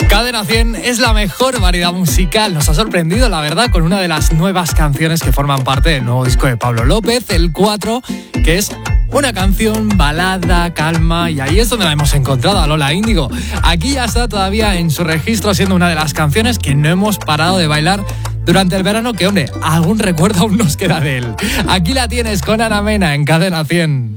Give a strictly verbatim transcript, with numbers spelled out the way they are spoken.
Cadena cien es la mejor variedad musical. Nos ha sorprendido, la verdad, con una de las nuevas canciones que forman parte del nuevo disco de Pablo López, el cuatro, que es una canción balada, calma, y ahí es donde la hemos encontrado, a Lola Índigo. Aquí ya está todavía en su registro, siendo una de las canciones que no hemos parado de bailar durante el verano, que, hombre, algún recuerdo aún nos queda de él. Aquí la tienes con Ana Mena en Cadena cien.